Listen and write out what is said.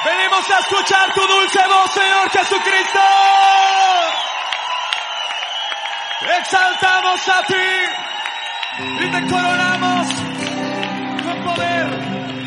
Venimos a escuchar tu dulce voz, Señor Jesucristo. Exaltamos a ti y te coronamos con poder.